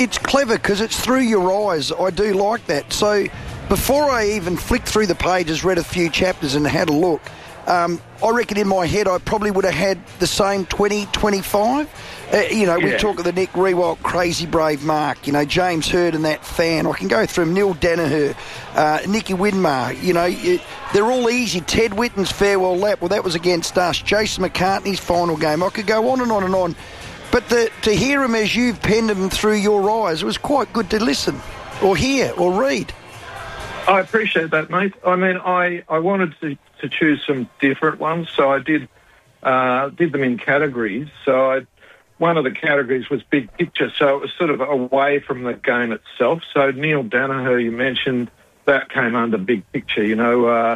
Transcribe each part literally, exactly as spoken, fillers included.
It's clever because it's through your eyes. I do like that. So before I even flicked through the pages, read a few chapters and had a look, um, I reckon in my head I probably would have had the same twenty, twenty-five. Uh, you know, yeah. we talk of the Nick Rewalt, Crazy Brave Mark, you know, James Hird and that fan. I can go through them. Neil Danaher, uh, Nicky Widmar, you know, it, they're all easy. Ted Whitten's farewell lap, well, that was against us. Jason McCartney's final game. I could go on and on and on. But the, to hear them as you've penned them through your eyes, it was quite good to listen or hear or read. I appreciate that, mate. I mean, I, I wanted to, to choose some different ones, so I did uh, did them in categories. So I, one of the categories was big picture, so it was sort of away from the game itself. So Neil Danaher, you mentioned, that came under big picture. You know, uh,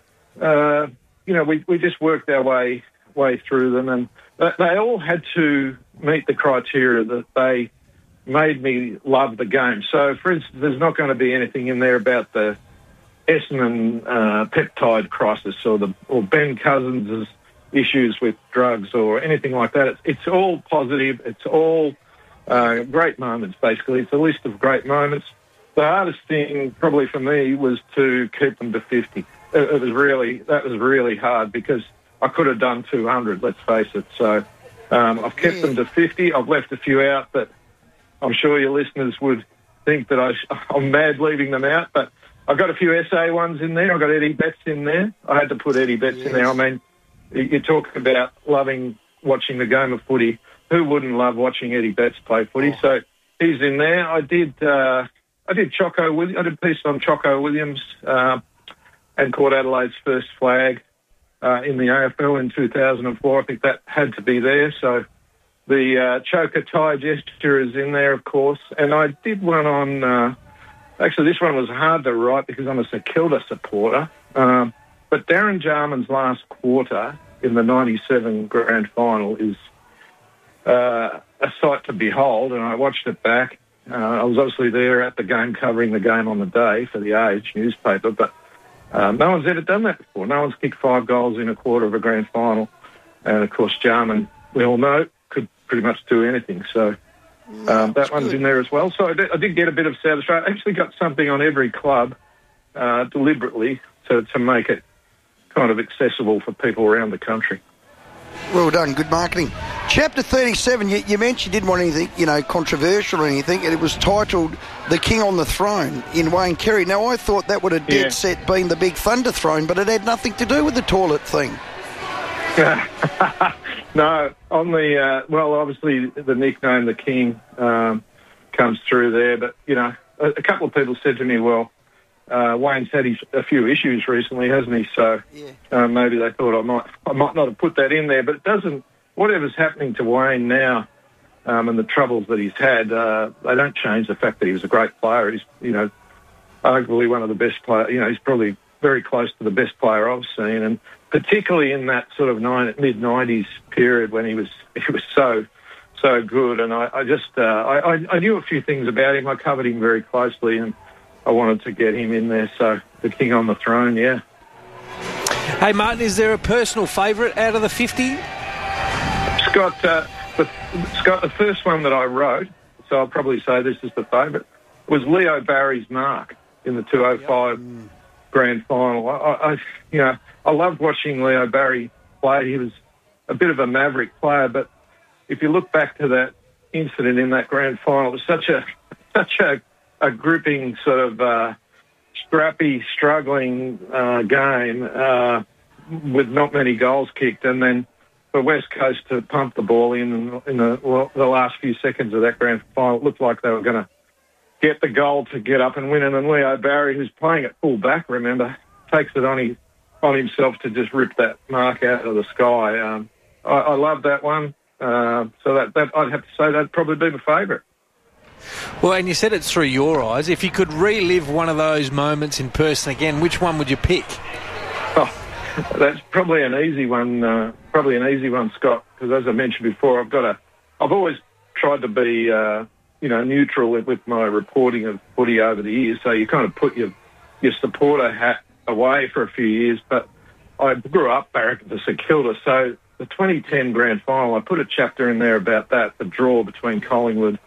uh, you know, we, we just worked our way way through them, and they all had to meet the criteria that they made me love the game. So, for instance, there's not going to be anything in there about the Essendon uh, peptide crisis or the or Ben Cousins' issues with drugs or anything like that. It's, it's all positive. It's all uh, great moments, basically. It's a list of great moments. The hardest thing probably for me was to keep them to fifty. It, it was really, that was really hard because I could have done two hundred, let's face it. So um, I've kept yeah. them to fifty. I've left a few out, but I'm sure your listeners would think that I sh- I'm mad leaving them out. But I've got a few S A ones in there. I've got Eddie Betts in there. I had to put Eddie Betts yes. in there. I mean, you talk about loving watching the game of footy. Who wouldn't love watching Eddie Betts play footy? Oh. So he's in there. I did uh, I did Choco Williams. I did a piece on Choco Williams uh, and caught Adelaide's first flag uh, in the A F L in two thousand four. I think that had to be there. So the uh, choker tie gesture is in there, of course. And I did one on... Uh, actually, this one was hard to write because I'm a St Kilda supporter. Um, but Darren Jarman's last quarter in the ninety-seven grand final is uh, a sight to behold, and I watched it back. Uh, I was obviously there at the game, covering the game on the day for the Age newspaper, but um, no one's ever done that before. No one's kicked five goals in a quarter of a grand final. And, of course, Jarman, we all know, could pretty much do anything. So um, that one's good in there as well. So I did, I did get a bit of South Australia. I actually got something on every club uh, deliberately to, to make it kind of accessible for people around the country. Well done, good marketing. Chapter thirty-seven, you, you mentioned you didn't want anything, you know, controversial or anything, and it was titled The King on the Throne in Wayne Carey. Now, I thought that would have dead yeah. set been the big Thunder Throne, but it had nothing to do with the toilet thing. No, on the, uh, well, obviously the nickname The King um, comes through there, but, you know, a, a couple of people said to me, well, Uh, Wayne's had his, a few issues recently, hasn't he? So yeah. uh, maybe they thought I might I might not have put that in there. But it doesn't. Whatever's happening to Wayne now um, and the troubles that he's had, uh, they don't change the fact that he was a great player. He's, you know, arguably one of the best players. You know, he's probably very close to the best player I've seen, and particularly in that sort of mid nineties period when he was he was so so good. And I, I just uh, I, I knew a few things about him. I covered him very closely, and I wanted to get him in there, so the King on the Throne, yeah. Hey, Martin, is there a personal favourite out of the fifty? Scott, uh, the, Scott, the first one that I wrote, so I'll probably say this is the favourite, was Leo Barry's mark in the two oh five yep. mm. grand final. I, I, you know, I loved watching Leo Barry play. He was a bit of a maverick player, but if you look back to that incident in that grand final, it was such a such a a gripping sort of uh, scrappy, struggling uh, game uh, with not many goals kicked, and then for West Coast to pump the ball in in the, well, the last few seconds of that grand final, it looked like they were going to get the goal to get up and win, and then Leo Barry, who's playing at full back, remember, takes it on, his, on himself to just rip that mark out of the sky. Um, I, I love that one, uh, so that, that I'd have to say that'd probably be my favourite. Well, and you said it's through your eyes. If you could relive one of those moments in person again, which one would you pick? Oh, that's probably an easy one. Uh, probably an easy one, Scott. Because as I mentioned before, I've got a. I've always tried to be, uh, you know, neutral with, with my reporting of footy over the years. So you kind of put your your supporter hat away for a few years. But I grew up barracking for St Kilda, so the twenty ten grand final, I put a chapter in there about that, the draw between Collingwood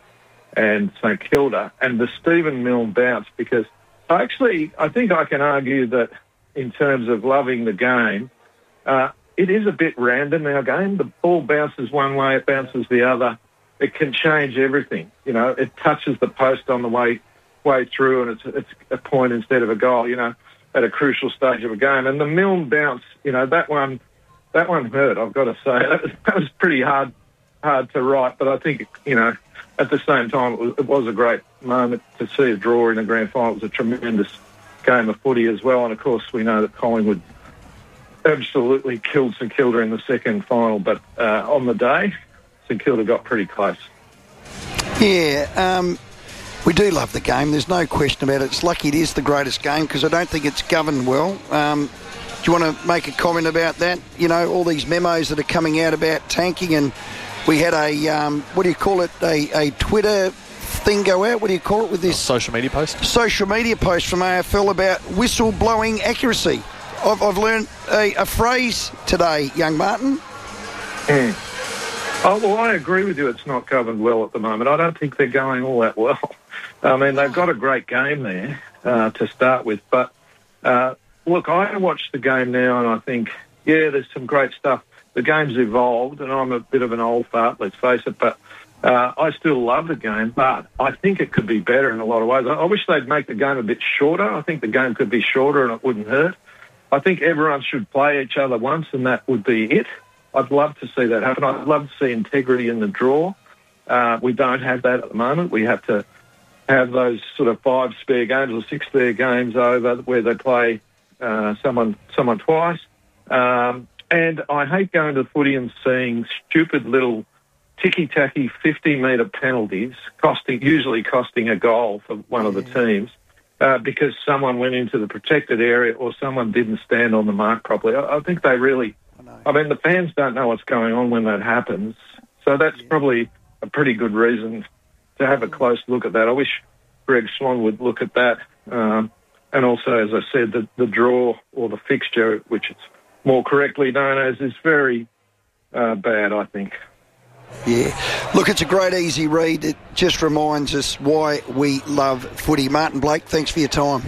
and St Kilda, and the Stephen Milne bounce, because actually I think I can argue that in terms of loving the game, uh, it is a bit random, our game. The ball bounces one way, it bounces the other. It can change everything. You know, it touches the post on the way way through, and it's it's a point instead of a goal, you know, at a crucial stage of a game. And the Milne bounce, you know, that one that one hurt, I've got to say. That was, that was pretty hard hard to write, but I think, you know, at the same time, it was, it was a great moment to see a draw in the grand final. It was a tremendous game of footy as well, and of course we know that Collingwood absolutely killed St Kilda in the second final, but uh, on the day, St Kilda got pretty close. Yeah, um, we do love the game, there's no question about it. It's lucky it is the greatest game because I don't think it's governed well. Um, do you want to make a comment about that? You know, all these memos that are coming out about tanking, and we had a, um, what do you call it, a, a Twitter thing go out, what do you call it with this? A social media post? Social media post from A F L about whistle-blowing accuracy. I've, I've learned a, a phrase today, young Martin. Mm. Oh, well, I agree with you. It's not governed well at the moment. I don't think they're going all that well. I mean, they've got a great game there uh, to start with. But, uh, look, I watch the game now and I think, yeah, there's some great stuff. The game's evolved, and I'm a bit of an old fart, let's face it, but uh, I still love the game. But I think it could be better in a lot of ways. I, I wish they'd make the game a bit shorter. I think the game could be shorter and it wouldn't hurt. I think everyone should play each other once, and that would be it. I'd love to see that happen. I'd love to see integrity in the draw. Uh, we don't have that at the moment. We have to have those sort of five spare games or six spare games over where they play uh, someone someone twice. Um, and I hate going to footy and seeing stupid little ticky-tacky fifty-metre penalties, costing usually costing a goal for one yeah. of the teams. Uh, because someone went into the protected area or someone didn't stand on the mark properly. I, I think they really... I, I mean, the fans don't know what's going on when that happens. So that's yeah. probably a pretty good reason to have a close look at that. I wish Greg Swan would look at that. Um, and also, as I said, the, the draw or the fixture, which it's more correctly known as, is very uh, bad, I think. Yeah. Look, it's a great, easy read. It just reminds us why we love footy. Martin Blake, thanks for your time.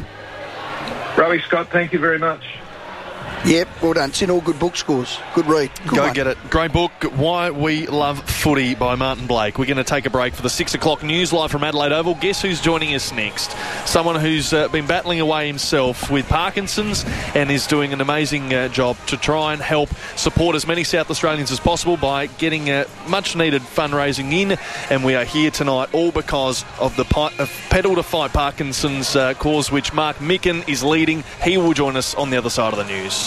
Robbie Scott, thank you very much. Yep, well done. It's in all good book scores. Good read. Good Go one. get it. Great book, Why We Love Footy by Martin Blake. We're going to take a break for the six o'clock news live from Adelaide Oval. Guess who's joining us next? Someone who's uh, been battling away himself with Parkinson's and is doing an amazing uh, job to try and help support as many South Australians as possible by getting uh, much-needed fundraising in. And we are here tonight all because of the pi- uh, Pedal to Fight Parkinson's uh, cause, which Mark Micken is leading. He will join us on the other side of the news.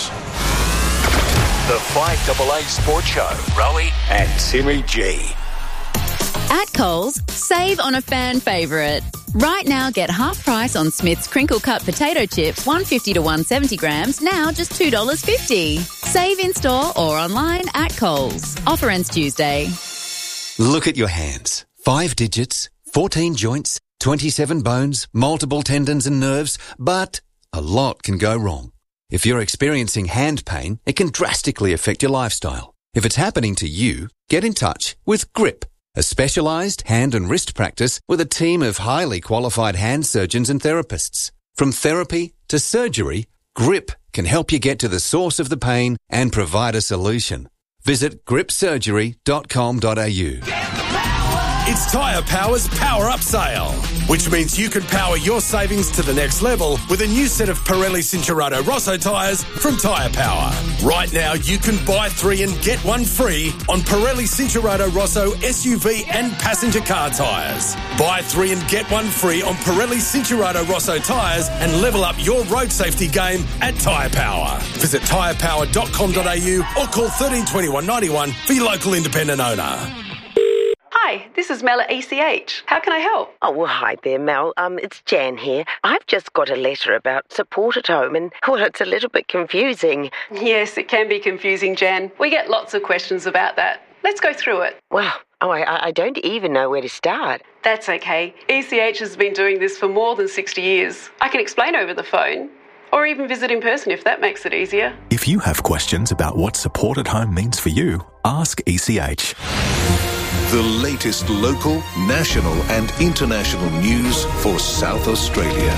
The five A A Sports Show, Rowie and Timmy G. At Coles, save on a fan favourite. Right now, get half price on Smith's crinkle cut potato chips, one fifty to one seventy grams, now just two dollars fifty. Save in store or online at Coles. Offer ends Tuesday. Look at your hands. Five digits, fourteen joints, twenty-seven bones, multiple tendons and nerves, but a lot can go wrong. If you're experiencing hand pain, it can drastically affect your lifestyle. If it's happening to you, get in touch with Grip, a specialised hand and wrist practice with a team of highly qualified hand surgeons and therapists. From therapy to surgery, Grip can help you get to the source of the pain and provide a solution. Visit grip surgery dot com dot a u. It's Tyre Power's Power Up Sale, which means you can power your savings to the next level with a new set of Pirelli Cinturato Rosso tyres from Tyre Power. Right now, you can buy three and get one free on Pirelli Cinturato Rosso S U V and passenger car tyres. Buy three and get one free on Pirelli Cinturato Rosso tyres and level up your road safety game at Tyre Power. Visit tyre power dot com dot a u or call thirteen twenty-one ninety-one for your local independent owner. Hi, this is Mel at E C H. How can I help? Oh, well, hi there, Mel. Um, it's Jan here. I've just got a letter about support at home and, well, it's a little bit confusing. Yes, it can be confusing, Jan. We get lots of questions about that. Let's go through it. Well, oh, I, I don't even know where to start. That's okay. E C H has been doing this for more than sixty years. I can explain over the phone. Or even visit in person if that makes it easier. If you have questions about what support at home means for you, ask E C H. The latest local, national and international news for South Australia.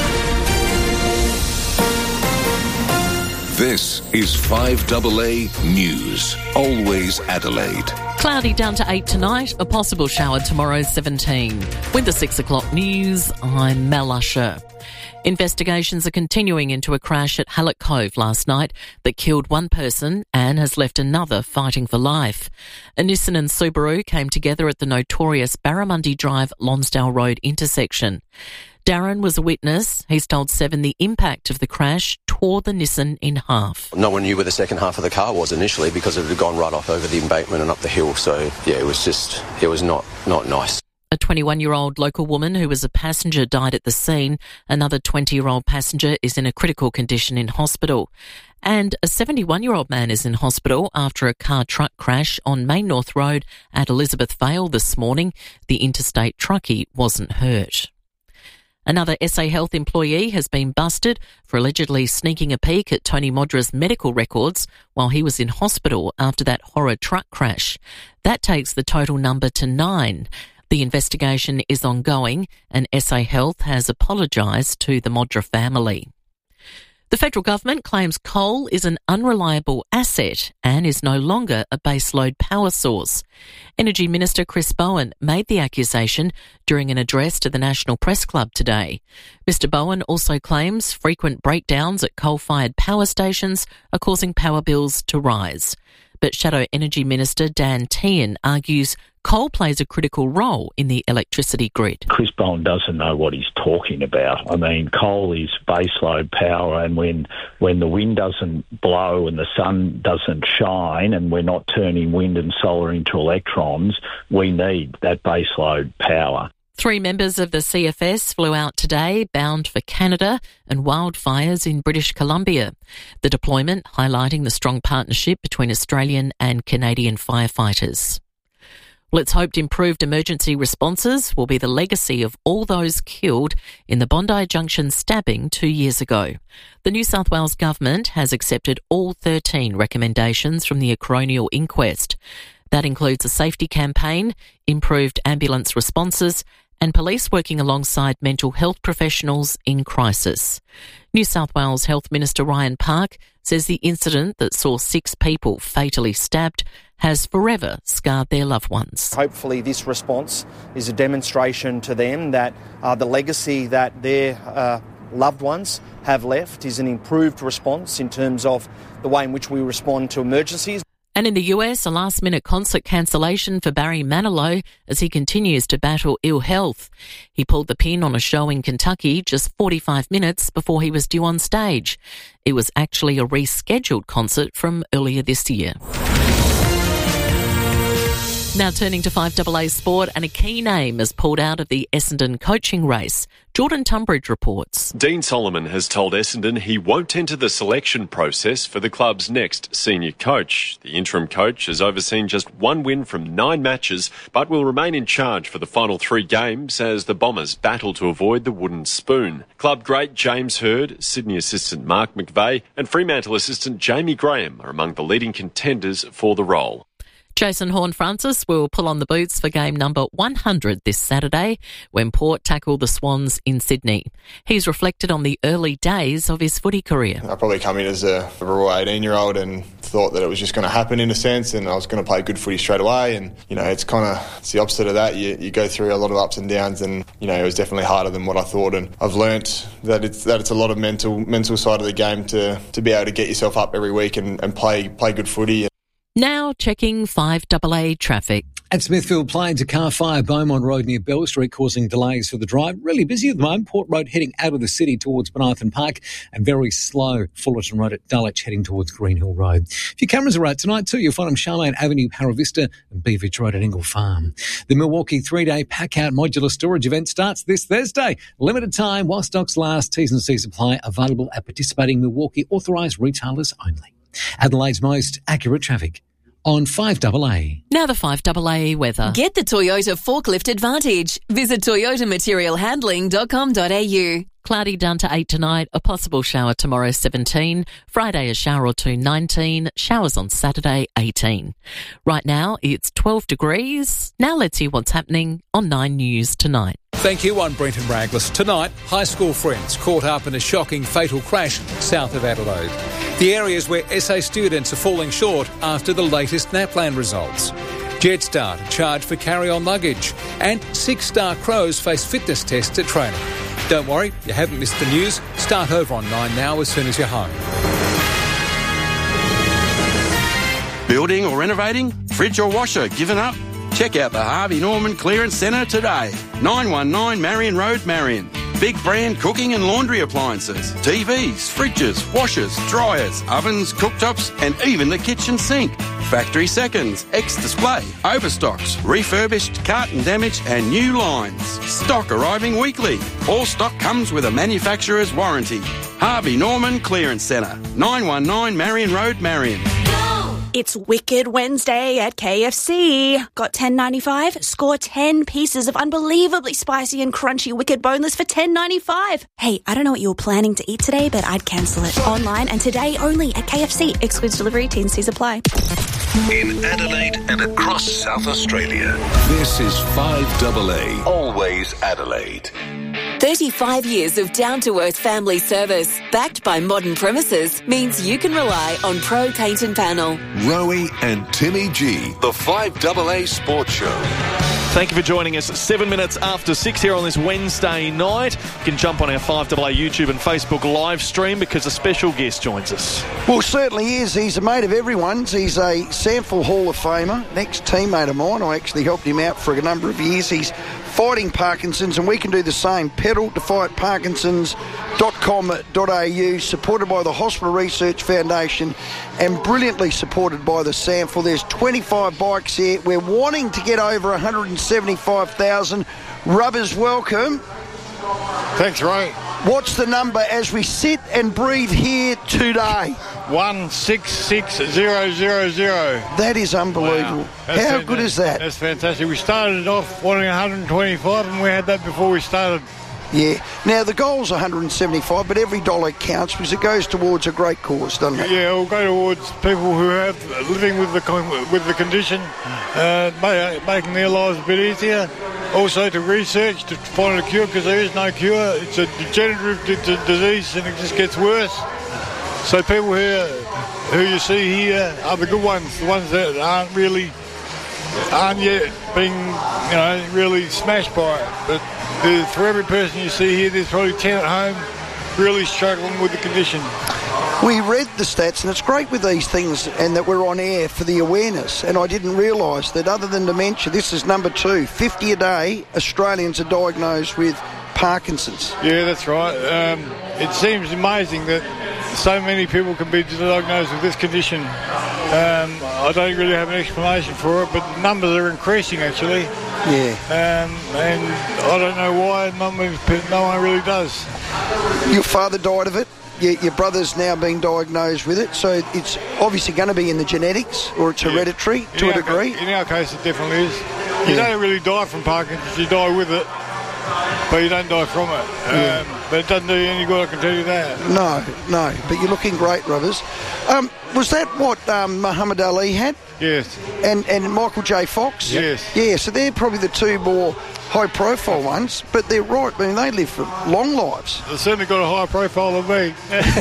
This is five A A News. Always Adelaide. Cloudy down to eight tonight, a possible shower tomorrow seventeen. With the six o'clock news, I'm Mel Usher. Investigations are continuing into a crash at Hallett Cove last night that killed one person and has left another fighting for life. A Nissan and Subaru came together at the notorious Barramundi Drive Lonsdale Road intersection. Darren was a witness. He's told Seven the impact of the crash tore the Nissan in half. No one knew where the second half of the car was initially because it had gone right off over the embankment and up the hill. So, yeah, it was just, it was not, not nice. A twenty-one-year-old local woman who was a passenger died at the scene. Another twenty-year-old passenger is in a critical condition in hospital. And a seventy-one-year-old man is in hospital after a car-truck crash on Main North Road at Elizabeth Vale this morning. The interstate truckie wasn't hurt. Another S A Health employee has been busted for allegedly sneaking a peek at Tony Modra's medical records while he was in hospital after that horror truck crash. That takes the total number to nine. The investigation is ongoing and S A Health has apologised to the Modra family. The federal government claims coal is an unreliable asset and is no longer a baseload power source. Energy Minister Chris Bowen made the accusation during an address to the National Press Club today. Mister Bowen also claims frequent breakdowns at coal-fired power stations are causing power bills to rise. But Shadow Energy Minister Dan Tehan argues coal plays a critical role in the electricity grid. Chris Bowen doesn't know what he's talking about. I mean, coal is baseload power, and when when the wind doesn't blow and the sun doesn't shine and we're not turning wind and solar into electrons, we need that baseload power. Three members of the C F S flew out today, bound for Canada and wildfires in British Columbia. The deployment highlighting the strong partnership between Australian and Canadian firefighters. Well, it's hoped improved emergency responses will be the legacy of all those killed in the Bondi Junction stabbing two years ago. The New South Wales government has accepted all thirteen recommendations from the coronial inquest. That includes a safety campaign, improved ambulance responses, and police working alongside mental health professionals in crisis. New South Wales Health Minister Ryan Park says the incident that saw six people fatally stabbed has forever scarred their loved ones. Hopefully this response is a demonstration to them that uh, the legacy that their uh, loved ones have left is an improved response in terms of the way in which we respond to emergencies. And in the U S, a last-minute concert cancellation for Barry Manilow as he continues to battle ill health. He pulled the pin on a show in Kentucky just forty-five minutes before he was due on stage. It was actually a rescheduled concert from earlier this year. Now turning to five A A Sport, and a key name has pulled out of the Essendon coaching race. Jordan Tunbridge reports. Dean Solomon has told Essendon he won't enter the selection process for the club's next senior coach. The interim coach has overseen just one win from nine matches, but will remain in charge for the final three games as the Bombers battle to avoid the wooden spoon. Club great James Hird, Sydney assistant Mark McVeigh and Fremantle assistant Jamie Graham are among the leading contenders for the role. Jason Horne-Francis will pull on the boots for game number one hundred this Saturday when Port tackle the Swans in Sydney. He's reflected on the early days of his footy career. I probably come in as a raw eighteen-year-old and thought that it was just going to happen in a sense, and I was going to play good footy straight away. And, you know, it's kind of it's the opposite of that. You, you go through a lot of ups and downs, and, you know, it was definitely harder than what I thought. And I've learnt that it's that it's a lot of mental mental side of the game to, to be able to get yourself up every week and, and play play good footy. Now checking five A A traffic. At Smithfield Plains, a car fire Beaumont Road near Bell Street causing delays for the drive. Really busy at the moment. Port Road heading out of the city towards Benarthon Park, and very slow Fullerton Road at Dulwich heading towards Greenhill Road. A few cameras are out tonight too. You'll find them Charlene Avenue, Para Vista and Beaverage Road at Ingle Farm. The Milwaukee three-day pack-out modular storage event starts this Thursday. Limited time while stocks last. T's and C's apply. Available at participating Milwaukee authorised retailers only. Adelaide's most accurate traffic on five A A. Now the five A A weather. Get the Toyota Forklift Advantage. Visit toyota material handling dot com dot a u. Cloudy down to eight tonight, a possible shower tomorrow seventeen, Friday a shower or two nineteen, showers on Saturday eighteen. Right now it's twelve degrees. Now let's hear what's happening on Nine News tonight. Thank you. I'm Brenton Raglis. Tonight, high school friends caught up in a shocking fatal crash south of Adelaide. The areas where S A students are falling short after the latest NAPLAN results. Jetstar charged for carry-on luggage, and six-star Crows face fitness tests at training. Don't worry, you haven't missed the news. Start over on Nine now as soon as you're home. Building or renovating? Fridge or washer given up? Check out the Harvey Norman Clearance Centre today. nine one nine Marion Road, Marion. Big brand cooking and laundry appliances, T Vs, fridges, washers, dryers, ovens, cooktops, and even the kitchen sink. Factory seconds, ex-display, overstocks, refurbished, carton damage and new lines. Stock arriving weekly. All stock comes with a manufacturer's warranty. Harvey Norman Clearance Centre, nine one nine Marion Road, Marion. It's Wicked Wednesday at K F C. Got ten ninety-five? Score ten pieces of unbelievably spicy and crunchy Wicked Boneless for ten ninety-five. Hey, I don't know what you were planning to eat today, but I'd cancel it. Online and today only at K F C. Excludes delivery. T and C's apply. In Adelaide and across South Australia, this is five A A. Always Adelaide. thirty-five years of down-to-earth family service, backed by modern premises, means you can rely on Pro Paint and Panel. Rowie and Timmy G, the five A A Sports Show. Thank you for joining us seven minutes after six here on this Wednesday night. You can jump on our five A A YouTube and Facebook live stream because a special guest joins us. Well, certainly is. He's a mate of everyone's. He's a Sample Hall of Famer, an ex-teammate of mine. I actually helped him out for a number of years. He's fighting Parkinson's, and we can do the same. pedal to fight parkinsons dot com dot a u, supported by the Hospital Research Foundation and brilliantly supported by the SAMFL. There's twenty-five bikes here. We're wanting to get over one hundred seventy-five thousand. Rubbers, welcome. Thanks, Ray. What's the number as we sit and breathe here today? one six six zero zero zero. That is unbelievable. Wow. How good is that? That's fantastic. We started off wanting one hundred twenty-five, and we had that before we started. Yeah. Now, the goal's one hundred seventy-five, but every dollar counts because it goes towards a great cause, doesn't it? Yeah, it'll go towards people who have living with the con- with the condition, uh, making their lives a bit easier. Also to research to find a cure, because there is no cure. It's a degenerative d- d- disease, and it just gets worse. So people here, who you see here are the good ones, the ones that aren't really, aren't yet being, you know, really smashed by it. But for every person you see here, there's probably ten at home really struggling with the condition. We read the stats, and it's great with these things, and that we're on air for the awareness. And I didn't realise that other than dementia, this is number two. fifty a day Australians are diagnosed with Parkinson's. Yeah, that's right. Um, it seems amazing that so many people can be diagnosed with this condition. Um, I don't really have an explanation for it, but the numbers are increasing actually. Yeah. Um, and I don't know why. No one, no one really does. Your father died of it. Your, your brother's now been diagnosed with it, so it's obviously going to be in the genetics, or it's hereditary yeah. to a degree. Case, in our case, it definitely is. You yeah. don't really die from Parkinson's, you die with it, but you don't die from it. Yeah. Um, but it doesn't do you any good, I can tell you that. No, no, but you're looking great, Rubbers. Um, was that what um, Muhammad Ali had? Yes. And and Michael J. Fox? Yes. Yeah, so they're probably the two more high-profile ones, but they're right. I mean, they live for long lives. They've certainly got a higher profile than me.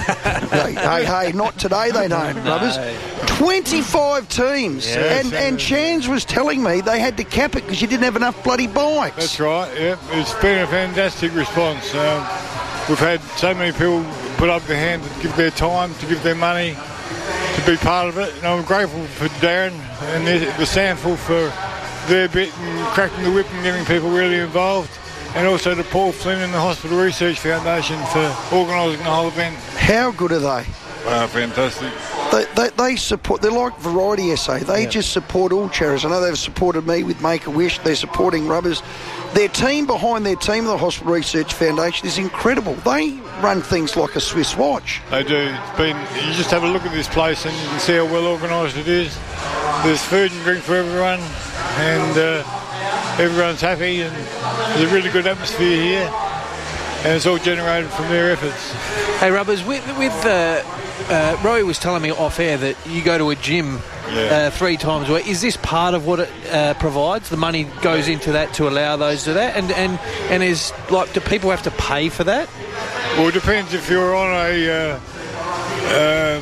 hey, hey, hey, not today they don't, Rubbers. twenty-five teams. Yes. And, and Chans was telling me they had to cap it because you didn't have enough bloody bikes. That's right, yeah. It's been a fantastic response. Um, we've had so many people put up their hand to give their time, to give their money, to be part of it. And I'm grateful for Darren and the, the SAMFL for their bit and cracking the whip and getting people really involved, and also to Paul Flynn and the Hospital Research Foundation for organising the whole event. How good are they? Wow, fantastic. They, they, they support, they're like Variety S A. They yeah. just support all charities. I know they've supported me with Make-A-Wish. They're supporting Rubbers. Their team behind their team, the Hospital Research Foundation, is incredible. They run things like a Swiss watch. They do. It's been, you just have a look at this place and you can see how well organised it is. There's food and drink for everyone, and uh, everyone's happy, and there's a really good atmosphere here. and it's all generated from their efforts. Hey, Rubbers, with, with uh, uh, Roy was telling me off air that you go to a gym Yeah. uh, three times a week. Is this part of what it uh, provides? The money goes into that to allow those to that, and and and is like, do people have to pay for that? Well, it depends if you're on a uh, um,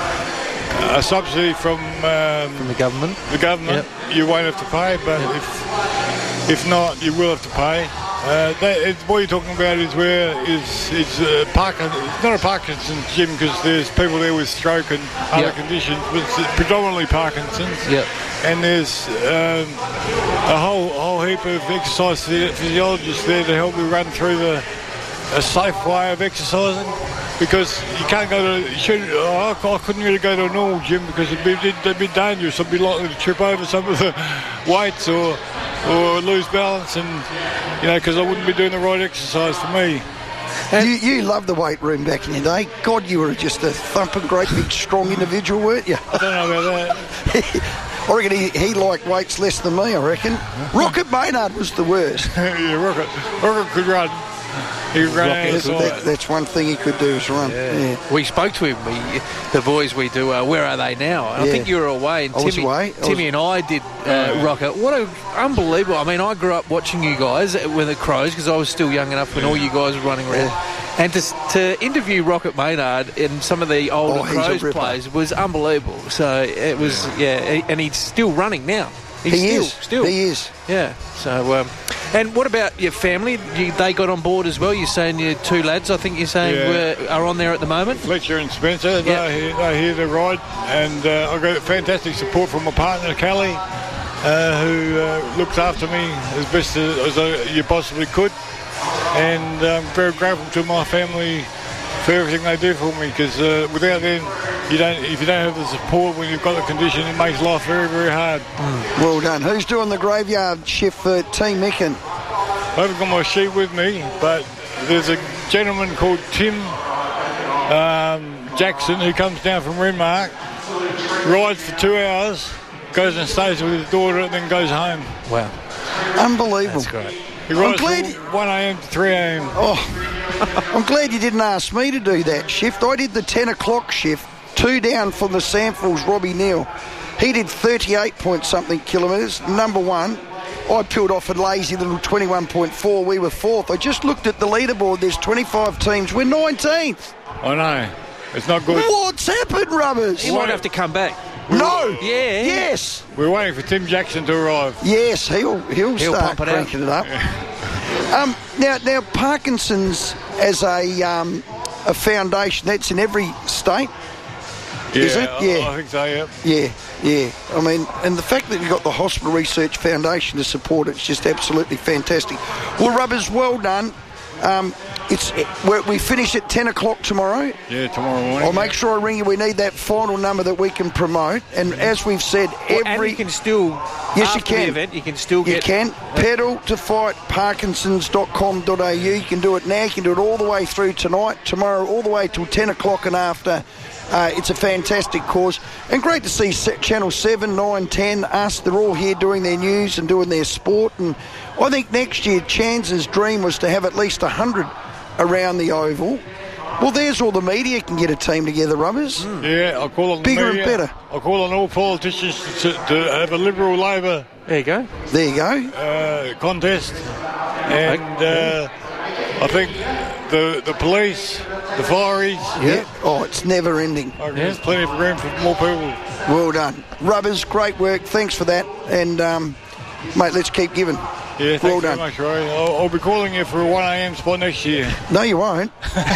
a subsidy from um, from the government. The government, Yep. you won't have to pay, but Yep. if if not, you will have to pay. Uh, that, it's, what you're talking about is where is it's uh, Parkin, it's not a Parkinson's gym because there's people there with stroke and other Yep. conditions, but it's predominantly Parkinson's. Yep. And there's um, a whole whole heap of exercise physiologists there to help you run through the a safe way of exercising, because you can't go to. You should, oh, I couldn't really go to a normal gym because it'd be, it'd be dangerous. I'd be likely to trip over some of the weights or or lose balance, and you know, because I wouldn't be doing the right exercise for me. You, you loved the weight room back in your day. God, you were just a thumping, great, big, strong individual, weren't you? I don't know about that. I reckon he, he liked weights less than me, I reckon. Rocket Maynard was the worst. Yeah, Rocket, Rocket could run. He could run That's, outside. that, that's one thing he could do is run. Yeah. Yeah. We spoke to him. We, the boys we do. Uh, where are they now? And Yeah. I think you were away. And I was Timmy, away. I Timmy was- and I did uh, Rocket. What a unbelievable! I mean, I grew up watching you guys with the Crows because I was still young enough when all you guys were running around. And to, to interview Rocket Maynard and some of the older Oh, he's a Crows ripper. players was unbelievable. So it was, yeah, and he's still running now. He's He still, is. Still. He is. Yeah. So, um, and what about your family? You, they got on board as well. You're saying your two lads, I think you're saying, Yeah. were, are on there at the moment. Fletcher and Spencer, Yep. they're, here, they're here to ride, and uh, I got fantastic support from my partner Kelly, uh, who uh, looks after me as best as, as I, you possibly could, and I'm very grateful to my family for everything they do for me, because uh, without them, you don't. If you don't have the support when you've got the condition, it makes life very, very hard. Well done. Who's doing the graveyard shift for Team Micken? I haven't got my sheet with me, but there's a gentleman called Tim um, Jackson who comes down from Renmark, rides for two hours, goes and stays with his daughter, and then goes home. Wow. Unbelievable. That's great. He I'm rides glad from one a.m. to three a.m. Oh, I'm glad you didn't ask me to do that shift. I did the ten o'clock shift, two down from the Samfels, Robbie Neal. He did thirty-eight point something kilometres, number one. I peeled off a lazy little twenty-one point four. We were fourth. I just looked at the leaderboard. There's twenty-five teams. We're nineteenth. I know. It's not good. What's happened, Rubbers? He might have to come back. No. Yeah. Yes. We're waiting for Tim Jackson to arrive. Yes, he'll he'll, He'll start pump it out. cranking it up. Um, now, now Parkinson's as a um, a foundation, that's in every state, Yeah, is it? I, Yeah, I think so, yeah. yeah, yeah. I mean, and the fact that you've got the Hospital Research Foundation to support it's just absolutely fantastic. Well, Rubbers, well done. Um, it's we're, we finish at ten o'clock tomorrow. Yeah, tomorrow morning. I'll make sure I ring you. We need that final number that we can promote. And as we've said, Well, every and you can still, Yes, you after can. the event, you can still You get... can. Pedal to fight parkinsons dot com dot a u. You can do it now. You can do it all the way through tonight, tomorrow, all the way till ten o'clock and after. Uh, it's a fantastic cause. And great to see Se- Channel seven, nine, ten, us. They're all here doing their news and doing their sport. And I think next year, Chan's dream was to have at least one hundred around the Oval. Well, there's all the media can get a team together, Rubbers. Yeah, I'll call on the Bigger and media. better. I'll call on all politicians to, to have a Liberal Labor There you go. There you go. uh, contest. And uh, I think the the police, the fireys, Yeah. Oh, it's never ending. I reckon there's plenty of room for more people. Well done. Rubbers, great work. Thanks for that. And, um, mate, let's keep giving. Yeah, thanks Well very done. much, Roy. I'll, I'll be calling you for a one a.m. spot next year. No, you won't.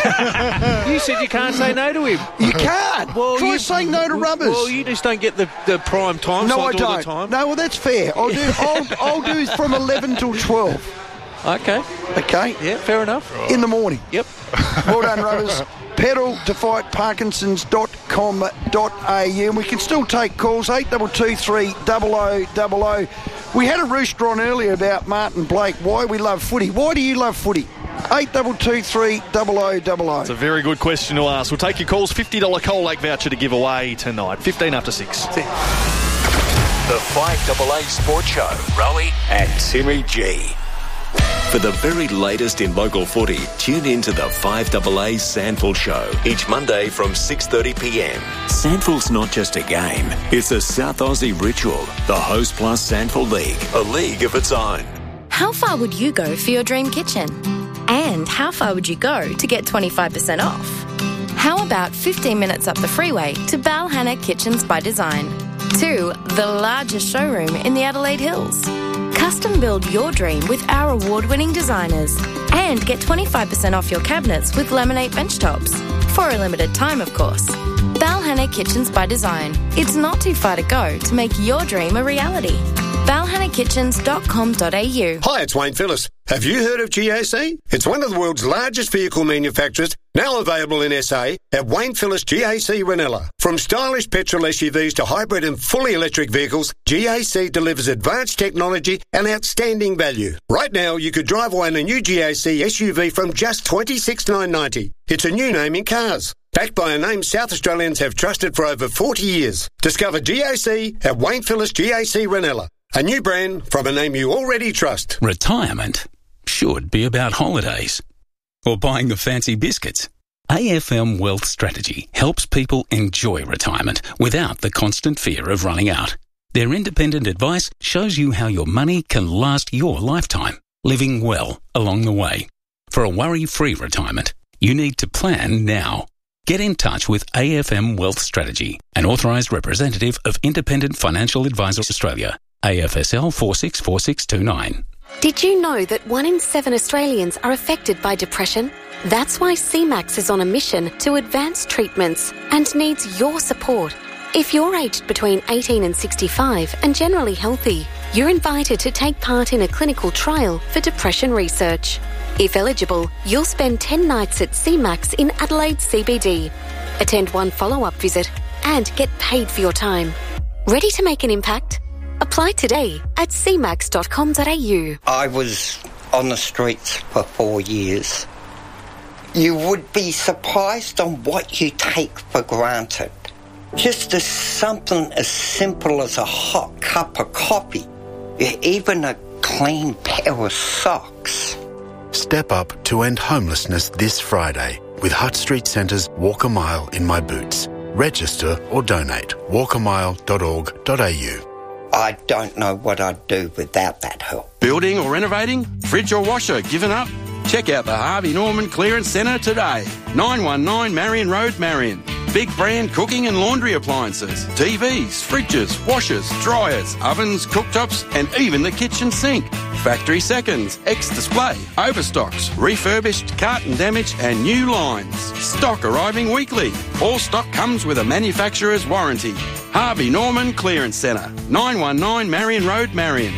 You said you can't say no to him. You can't. Well, Try you, saying no to Rubbers. Well, you just don't get the, the prime time no, I slot all don't. the time. No, well, that's fair. I'll do. I'll, I'll do from eleven till twelve. Okay. Okay. Yeah, fair enough. In the morning. Yep. Well done, Rubbers. Pedal to fight parkinsons dot com dot a u. And we can still take calls. eight two two three double oh double oh. We had a rooster on earlier about Martin Blake. Why we love footy. Why do you love footy? eight two two three double oh double oh. It's a very good question to ask. We'll take your calls. fifty dollars Coal Lake voucher to give away tonight. fifteen after six. The five double A Sport Show. Rowie and Timmy G. For the very latest in local footy, tune in to the five A A Sandful Show each Monday from six thirty p m. Sandful's not just a game, it's a South Aussie ritual. The Host Plus Sandful League, a league of its own. How far would you go for your dream kitchen? And how far would you go to get twenty-five percent off? How about fifteen minutes up the freeway to Balhanna Kitchens by Design? To the largest showroom in the Adelaide Hills. Custom build your dream with our award-winning designers. And get twenty-five percent off your cabinets with laminate bench tops. For a limited time, of course. Balhanna Kitchens by Design. It's not too far to go to make your dream a reality. balhanna kitchens dot com dot a u. Hi, it's Wayne Phillis. Have you heard of G A C? It's one of the world's largest vehicle manufacturers, now available in S A at Wayne Phillis G A C Ranella. From stylish petrol S U Vs to hybrid and fully electric vehicles, G A C delivers advanced technology and outstanding value. Right now, you could drive away in a new G A C S U V from just twenty-six thousand nine hundred ninety dollars. It's a new name in cars. Backed by a name South Australians have trusted for over forty years. Discover G A C at Wayne Phillis G A C Ranella. A new brand from a name you already trust. Retirement should be about holidays or buying the fancy biscuits. A F M Wealth Strategy helps people enjoy retirement without the constant fear of running out. Their independent advice shows you how your money can last your lifetime, living well along the way. For a worry-free retirement, you need to plan now. Get in touch with A F M Wealth Strategy, an authorised representative of Independent Financial Advisors Australia. A F S L four six four six two nine. Did you know that one in seven Australians are affected by depression? That's why C MAX is on a mission to advance treatments and needs your support. If you're aged between eighteen and sixty-five and generally healthy, you're invited to take part in a clinical trial for depression research. If eligible, you'll spend ten nights at C MAX in Adelaide C B D. Attend one follow-up visit and get paid for your time. Ready to make an impact? Apply today at c max dot com dot a u. I was on the streets for four years. You would be surprised on what you take for granted. Just as something as simple as a hot cup of coffee, even a clean pair of socks. Step up to end homelessness this Friday with Hutt Street Centre's Walk a Mile in My Boots. Register or donate. walk a mile dot org dot a u. I don't know what I'd do without that help. Building or renovating? Fridge or washer given up? Check out the Harvey Norman Clearance Centre today. nine one nine Marion Road, Marion. Big brand cooking and laundry appliances, T Vs, fridges, washers, dryers, ovens, cooktops, and even the kitchen sink. Factory seconds, ex-display, overstocks, refurbished, carton damage, and new lines. Stock arriving weekly. All stock comes with a manufacturer's warranty. Harvey Norman Clearance Centre, nine one nine Marion Road, Marion.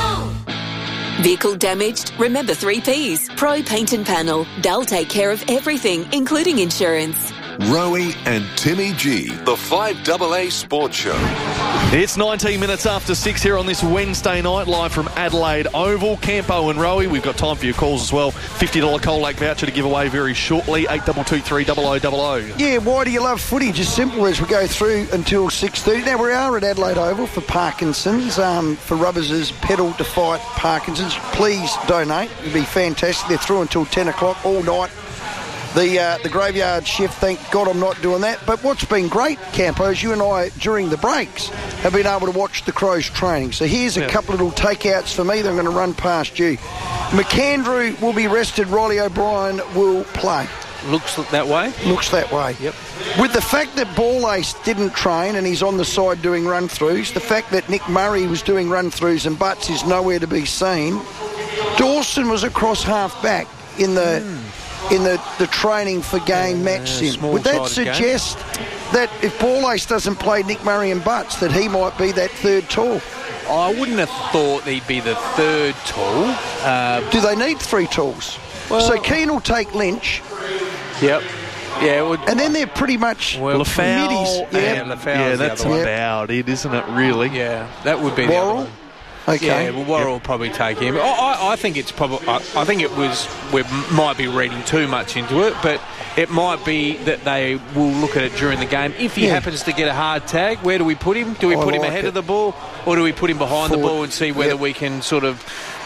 Vehicle damaged? Remember three Ps. Pro Paint and Panel. They'll take care of everything, including insurance. Rowie and Timmy G, the five A A Sports Show. It's nineteen minutes after six here on this Wednesday night, live from Adelaide Oval. Campo and Rowie, we've got time for your calls as well. fifty dollars Colac voucher to give away very shortly. eight two two three zero zero zero zero. Yeah, why do you love footy? Just simple as we go through until six thirty. Now, we are at Adelaide Oval for Parkinson's, um, for Rubbers' Pedal to Fight Parkinson's. Please donate. It'd be fantastic. They're through until ten o'clock all night. The uh, the graveyard shift, thank God I'm not doing that. But what's been great, Campo, is you and I, during the breaks, have been able to watch the Crows training. So here's a yeah. couple of little takeouts for me that I'm going to run past you. McAndrew will be rested. Riley O'Brien will play. Looks that way? Looks that way. Yep. With the fact that Ball Ace didn't train and he's on the side doing run-throughs, the fact that Nick Murray was doing run-throughs and Butts is nowhere to be seen, Dawson was across half-back in the... Mm. in the, the training for game yeah, match sim. Would that suggest game. that if Ball Ace doesn't play Nick Murray and Butts, that he might be that third tall? I wouldn't have thought he'd be the third tall. Uh, Do they need three talls? Well, so Keane will take Lynch. Yep. Yeah, would, and then they're pretty much well, Lafau, middies. Yeah, yeah, yeah that's about yep. it, isn't it, really? Yeah, that would be Worrell? the other one. Okay. Yeah, well, Worrell yep. will probably take him. I, I, I think it's probably. I, I think it was. We might be reading too much into it, but it might be that they will look at it during the game. If he yeah. happens to get a hard tag, where do we put him? Do we I put like him ahead it. of the ball, or do we put him behind Forward. the ball and see whether yep. we can sort of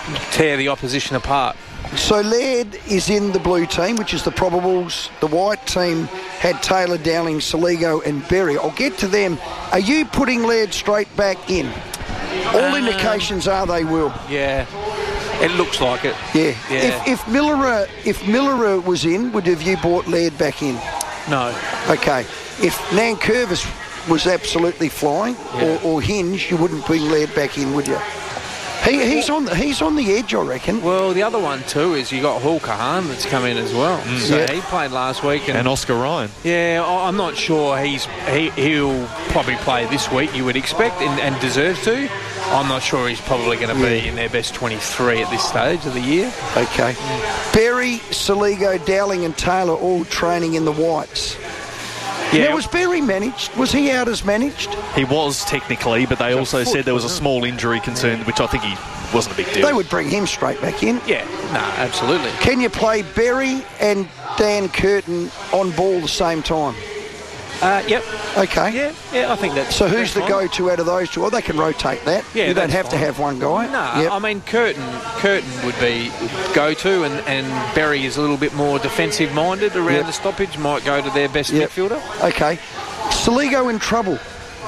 tear the opposition apart. So Laird is in the blue team, which is the probables. The white team had Taylor, Dowling, Soligo and Berry. I'll get to them. Are you putting Laird straight back in? All um, indications are they will. Yeah, it looks like it. Yeah. yeah. If, if Millerer, if Millerer was in, would have you brought Laird back in? No. Okay. If Nankervis was absolutely flying, yeah. or, or Hinge, you wouldn't bring Laird back in, would you? He, he's on the, he's on the edge, I reckon. Well, the other one too is you got Hul Kahan that's come in as well. Mm. So yeah. he played last week, and, and Oscar Ryan. Yeah, I'm not sure he's he he'll probably play this week. You would expect and, and deserves to. I'm not sure he's probably going to yeah. be in their best twenty-three at this stage of the year. Okay. Mm. Berry, Soligo, Dowling, and Taylor all training in the whites. Yeah. Now, was Berry managed? Was he out as managed? He was technically, but they also foot, said there was a small injury concern, which I think he wasn't a big deal. They would bring him straight back in. Yeah, no, absolutely. Can you play Berry and Dan Curtin on ball the same time? Uh, yep. Okay. Yeah, yeah, I think that's. So who's that's the fine. go-to out of those two? Well, they can rotate that. Yeah, you don't have fine. to have one guy. No, yep. I mean Curtin. Curtin would be go-to, and, and Berry is a little bit more defensive-minded around yep. the stoppage. Might go to their best yep. midfielder. Okay. Soligo in trouble.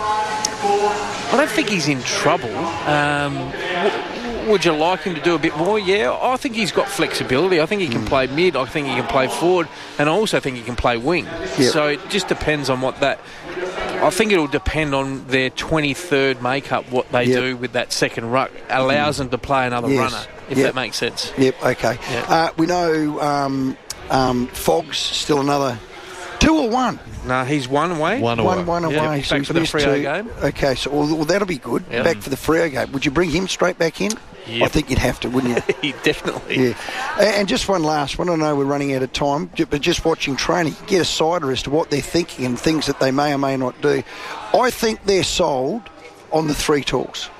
I don't think he's in trouble. Um, w- would you like him to do a bit more? Yeah, I think he's got flexibility. I think he can mm. play mid. I think he can play forward, and I also think he can play wing. Yep. So it just depends on what that. I think it'll depend on their twenty-third makeup, what they yep. do with that second ruck. Allows mm. them to play another yes. runner, if yep. that makes sense. Yep. Okay. Yep. Uh, we know um, um, Fogg's still another. Two or one? No, he's one away. One away. One, one away. Yep. So back for the Freo game. Okay, so well, well, that'll be good. Yep. Back for the Freo game. Would you bring him straight back in? Yep. I think you'd have to, wouldn't you? Definitely. Yeah. And just one last one. I know we're running out of time, but just watching training, get a cider as to what they're thinking and things that they may or may not do. I think they're sold on the three tools.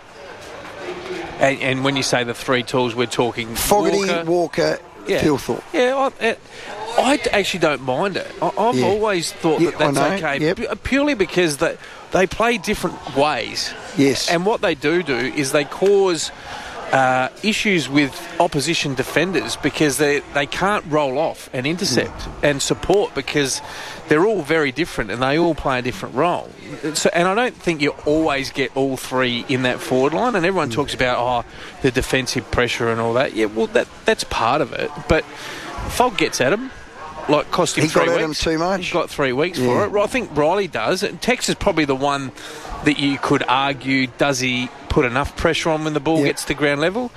And, and when you say the three tools, we're talking Fogarty, Walker, Walker yeah. Thilthorpe. Yeah, I, I actually don't mind it. I, I've yeah. always thought yeah, that that's okay, yep. purely because they, they play different ways. Yes. And what they do do is they cause uh, issues with opposition defenders because they, they can't roll off and intercept mm. and support because they're all very different and they all play a different role. So, and I don't think you always get all three in that forward line, and everyone mm. talks about, oh, the defensive pressure and all that. Yeah, well, that that's part of it. But Fogg gets at him. Like, cost him he three got weeks. Him too much. He's got three weeks yeah. for it. I think Riley does. And Tex is probably the one that you could argue, does he put enough pressure on when the ball yep. gets to ground level?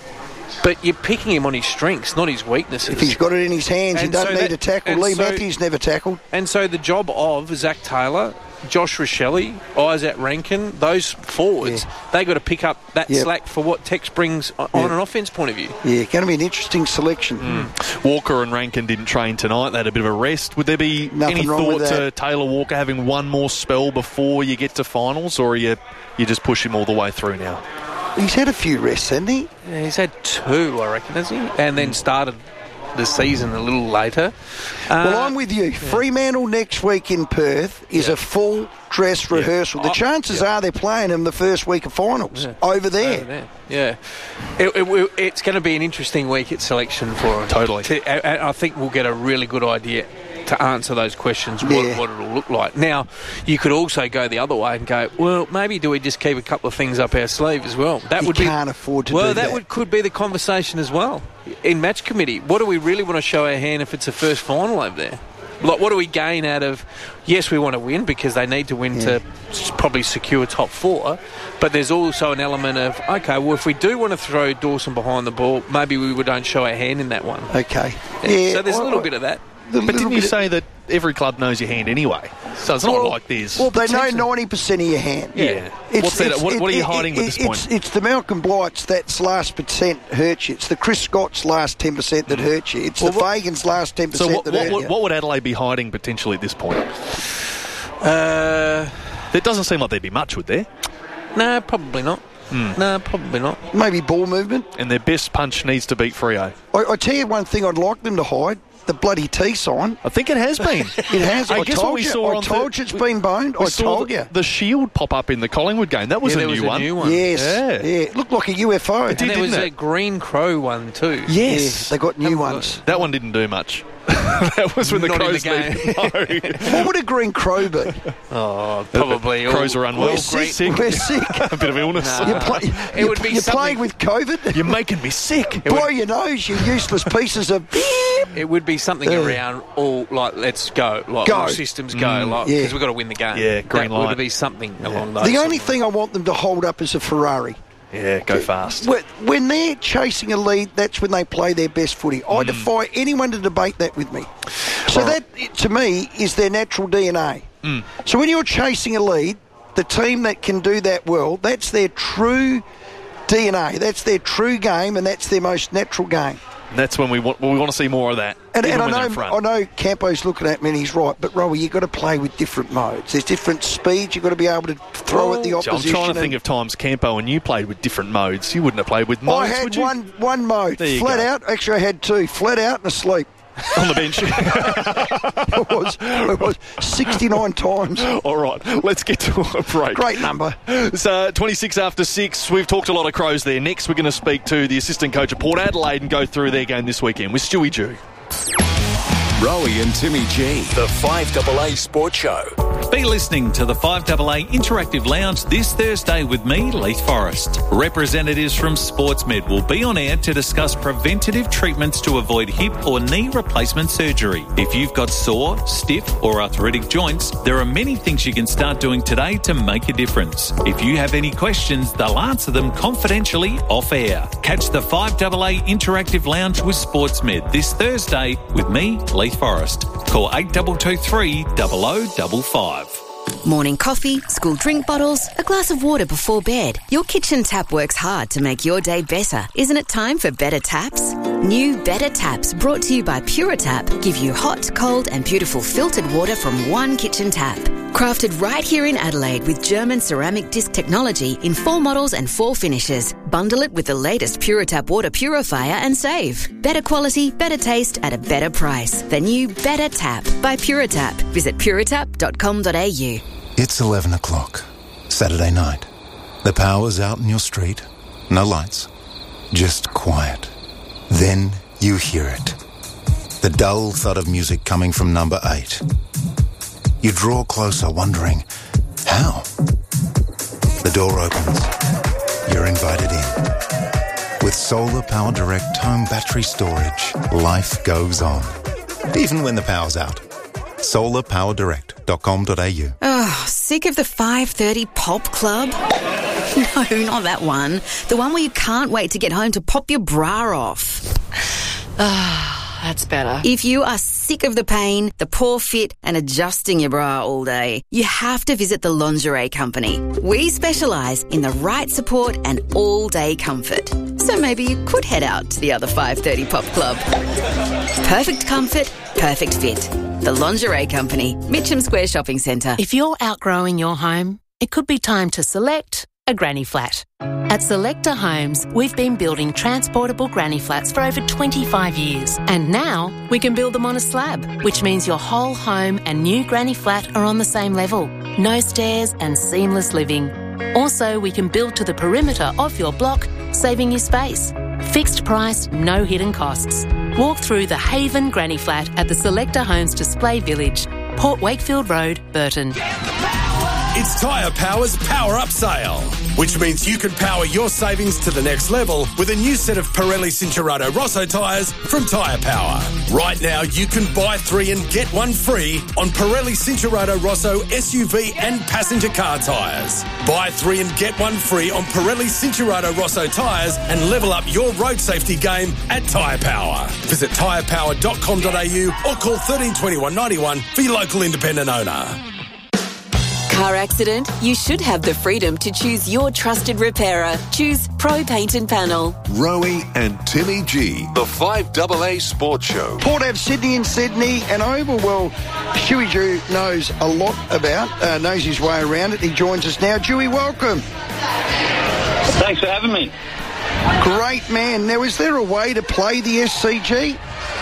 But you're picking him on his strengths, not his weaknesses. If he's got it in his hands, and he doesn't so need that, to tackle. Lee so, Matthews never tackled. And so the job of Zach Taylor, Josh Rochelle, Isaac Rankin, those forwards, yeah. they got to pick up that yep. slack for what Tex brings on yep. an offence point of view. Yeah, going to be an interesting selection. Mm. Walker and Rankin didn't train tonight. They had a bit of a rest. Would there be Nothing any wrong thought with to Taylor Walker having one more spell before you get to finals, or are you, you just push him all the way through now? He's had a few rests, hasn't he? Yeah, he's had two, I reckon, has he? And then started the season a little later. Uh, well, I'm with you. Yeah. Fremantle next week in Perth is yeah. a full dress rehearsal. Yeah. The chances yeah. are they're playing him the first week of finals yeah. over there. Over there. Yeah. It, it, it's going to be an interesting week at selection for him. Totally. To, and I think we'll get a really good idea to answer those questions, what, yeah. what it'll look like. Now, you could also go the other way and go, well, maybe do we just keep a couple of things up our sleeve as well? That you would can't be, afford to well, do that. that. Well, that could be the conversation as well. In match committee, what do we really want to show our hand if it's a first final over there? Like, what do we gain out of, yes, we want to win because they need to win yeah. to probably secure top four, but there's also an element of, okay, well, if we do want to throw Dawson behind the ball, maybe we don't show our hand in that one. Okay. Yeah. yeah so there's well, a little bit of that. But didn't you say that every club knows your hand anyway? So it's not well, like this. Well, they know ninety percent of your hand. Yeah. It's, What's that, what, what are you it, hiding it, with this it's, point? It's the Malcolm Blights that's last percent hurts you. It's the Chris Scott's last ten percent that hurts you. It's well, the what, Fagan's last ten percent so what, that what, hurt what, you. What would Adelaide be hiding potentially at this point? Uh, there doesn't seem like there'd be much, would there? No, probably not. Mm. No, probably not. Maybe ball movement. And their best punch needs to beat Freo. I, I tell you one thing I'd like them to hide. The bloody T sign. I think it has been. It has. I, I, I guess told what we you. saw I on told the, you it's been boned. I told the, you. The shield pop up in the Collingwood game. That was yeah, a, new, new was a new one. Yes. Yeah. yeah. It looked like a U F O. It did, and there was it? a green crow one too. Yes. Yeah, they got new ones. That one didn't do much. That was when the Not Crows in the game. made, no. What would a green crow be? Oh, probably. Crows are unwell. We're sick. sick. We're sick. A bit of illness. No. You're, play, It you're, would be you're something- playing with COVID. You're making me sick. Blow would... your nose, you useless pieces of... It would be something Yeah. around all, like, let's go. Like, Go. all systems go. Mm. Like, Yeah. because we've got to win the game. Yeah, green that light. would be something Yeah. along those The only sorts of thing I want them to hold up is a Ferrari. Yeah, go fast. When- When they're chasing a lead, that's when they play their best footy. I defy anyone to debate that with me. So All right. that, to me, is their natural D N A. Mm. So when you're chasing a lead, the team that can do that well, that's their true D N A. That's their true game, and that's their most natural game. And that's when we want we want to see more of that. And, even and I when they're in know, front. I know Campo's looking at me and he's right, but Rowie, you've got to play with different modes. There's different speeds. You've got to be able to throw at the So opposition. I'm trying to and- think of times Campo and you played with different modes. You wouldn't have played with modes, I had would you? one one mode, There you flat go. out. Actually, I had two, flat out and asleep. On the bench. It was, it was sixty-nine times. All right, let's get to a break. Great number. It's uh, twenty-six after six. We've talked a lot of Crows there. Next, we're going to speak to the assistant coach of Port Adelaide and go through their game this weekend with Stewie Jew. Rowie and Timmy G, the five A A Sports Show. Be listening to the five A A Interactive Lounge this Thursday with me, Leith Forrest. Representatives from SportsMed will be on air to discuss preventative treatments to avoid hip or knee replacement surgery. If you've got sore, stiff or arthritic joints, there are many things you can start doing today to make a difference. If you have any questions, they'll answer them confidentially off air. Catch the five A A Interactive Lounge with SportsMed this Thursday with me, Leith Forrest. Call eight two two three, zero zero five five. Morning coffee, school drink bottles, a glass of water before bed. Your kitchen tap works hard to make your day better. Isn't it time for better taps? New Better Taps, brought to you by Puritap, give you hot, cold and beautiful filtered water from one kitchen tap. Crafted right here in Adelaide with German ceramic disc technology in four models and four finishes. Bundle it with the latest Puritap water purifier and save. Better quality, better taste at a better price. The new Better Tap by Puritap. Visit puritap dot com dot a u. It's eleven o'clock, Saturday night. The power's out in your street. No lights. Just quiet. Then you hear it. The dull thud of music coming from number eight. You draw closer, wondering, how? The door opens. You're invited in. With Solar Power Direct home battery storage, life goes on. Even when the power's out. solar power direct dot com dot a u. Oh, sick of the five thirty pop club? No, not that one. The one where you can't wait to get home to pop your bra off. Ah, that's better. If you are sick of the pain, the poor fit and adjusting your bra all day, you have to visit the Lingerie Company. We specialise in the right support and all-day comfort. So maybe you could head out to the other five thirty pop club. Perfect comfort, perfect fit. The Lingerie Company, Mitcham Square Shopping Centre. If you're outgrowing your home, it could be time to select a granny flat. At Selector Homes, we've been building transportable granny flats for over twenty-five years. And now we can build them on a slab, which means your whole home and new granny flat are on the same level. No stairs and seamless living. Also, we can build to the perimeter of your block, saving you space. Fixed price, no hidden costs. Walk through the Haven Granny Flat at the Selector Homes Display Village, Port Wakefield Road, Burton. It's Tyre Power's Power Up Sale, which means you can power your savings to the next level with a new set of Pirelli Cincherato Rosso tyres from Tyre Power. Right now, you can buy three and get one free on Pirelli Cincherato Rosso S U V and passenger car tyres. Buy three and get one free on Pirelli Cincherato Rosso tyres and level up your road safety game at Tyre Power. Visit tyre power dot com dot a u or call thirteen twenty-one ninety-one for your local independent owner. Car accident? You should have the freedom to choose your trusted repairer. Choose Pro Paint and Panel. Rowie and Timmy G, the five A A Sports Show. Port Ave Sydney and Sydney and over. Well, Stewie Jew knows a lot about, uh, knows his way around it. He joins us now. Dewey, welcome. Thanks for having me. Great man. Now, is there a way to play the S C G?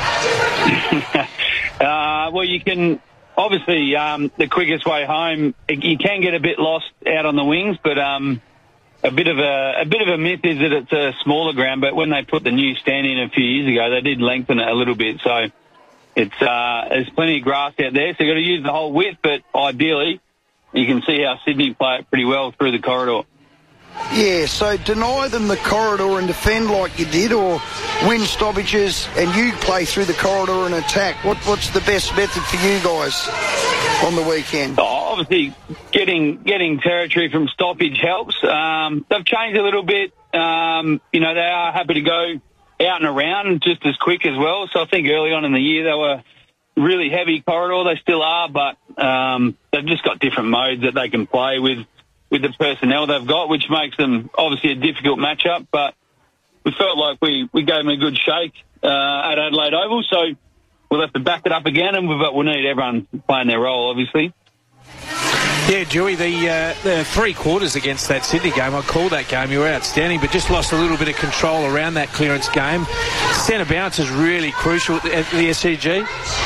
uh, well, you can... Obviously, um, the quickest way home, you can get a bit lost out on the wings, but um, a bit of a, a bit of a myth is that it's a smaller ground. But when they put the new stand in a few years ago, they did lengthen it a little bit. So it's uh, there's plenty of grass out there, so you've got to use the whole width. But ideally, you can see how Sydney play it pretty well through the corridor. Yeah, so deny them the corridor and defend like you did, or win stoppages and you play through the corridor and attack. What, what's the best method for you guys on the weekend? Oh, obviously, getting getting territory from stoppage helps. Um, they've changed a little bit. Um, you know, they are happy to go out and around just as quick as well. So I think early on in the year they were really heavy corridor. They still are, but um, they've just got different modes that they can play with. with the personnel they've got, which makes them obviously a difficult matchup. But we felt like we, we gave them a good shake uh, at Adelaide Oval, so we'll have to back it up again, and we'll, we'll need everyone playing their role, obviously. Yeah, Dewey, the, uh, the three quarters against that Sydney game, I called that game, you were outstanding, but just lost a little bit of control around that clearance game. Centre bounce is really crucial at the S C G.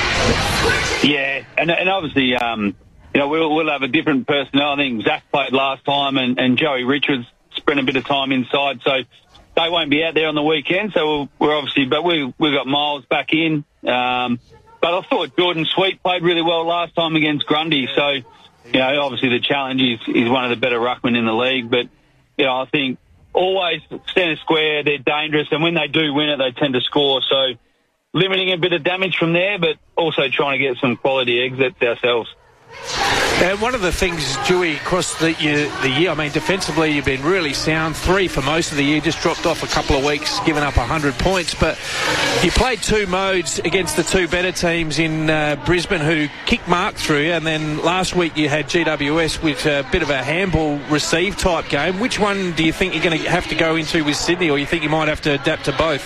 Yeah, and, and obviously... Um, You know, we'll, we'll have a different personnel. I think Zach played last time, and, and Joey Richards spent a bit of time inside, so they won't be out there on the weekend. So we'll, we're obviously, but we we've got Miles back in. Um, but I thought Jordan Sweet played really well last time against Grundy. So, you know, obviously the challenge is, is one of the better ruckmen in the league. But you know, I think always centre square, they're dangerous, and when they do win it, they tend to score. So limiting a bit of damage from there, but also trying to get some quality exits ourselves. Uh, one of the things, Dewey, across the year, the year, I mean, defensively you've been really sound. Three for most of the year, just dropped off a couple of weeks, given up one hundred points. But you played two modes against the two better teams in uh, Brisbane who kicked mark through you. And then last week you had G W S with a bit of a handball receive type game. Which one do you think you're going to have to go into with Sydney, or you think you might have to adapt to both?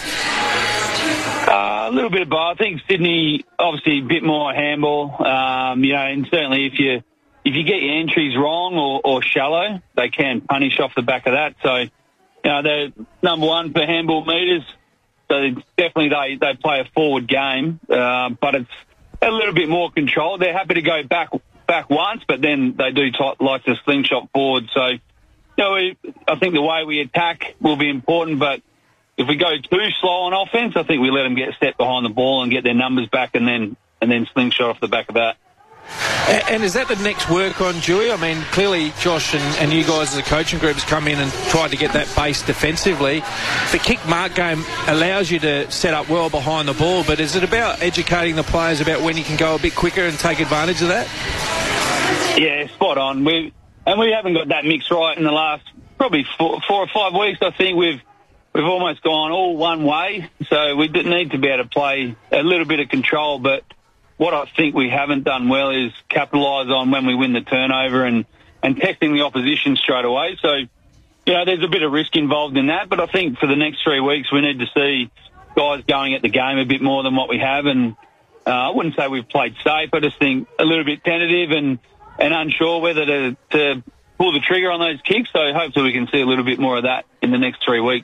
Uh, a little bit of both. I think Sydney, obviously, a bit more handball. Um, you know, and certainly if you if you get your entries wrong or, or shallow, they can punish off the back of that. So, you know, they're number one for handball meters. So definitely they, they play a forward game, uh, but it's a little bit more controlled. They're happy to go back back once, but then they do t- like to slingshot forward. So, you know, we, I think the way we attack will be important, but if we go too slow on offense, I think we let them get a step behind the ball and get their numbers back, and then and then slingshot off the back of that. And is that the next work on, Dewey? I mean, clearly Josh and, and you guys as a coaching group has come in and tried to get that base defensively. The kick mark game allows you to set up well behind the ball, but is it about educating the players about when you can go a bit quicker and take advantage of that? Yeah, spot on. We and we haven't got that mix right in the last probably four, four or five weeks. I think we've We've almost gone all one way, so we need to be able to play a little bit of control. But what I think we haven't done well is capitalise on when we win the turnover and, and testing the opposition straight away. So, you know, there's a bit of risk involved in that. But I think for the next three weeks we need to see guys going at the game a bit more than what we have. And uh, I wouldn't say we've played safe. I just think a little bit tentative and, and unsure whether to, to pull the trigger on those kicks. So hopefully we can see a little bit more of that in the next three weeks.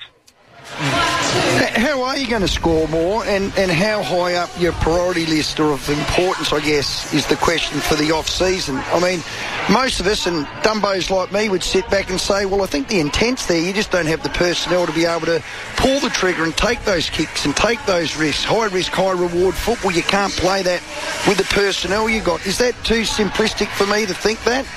How are you going to score more, and, and how high up your priority list or of importance, I guess, is the question for the off-season? I mean, most of us, and Dumbos like me, would sit back and say, well, I think the intent's there. You just don't have the personnel to be able to pull the trigger and take those kicks and take those risks. High-risk, high-reward football, you can't play that with the personnel you got. Is that too simplistic for me to think that?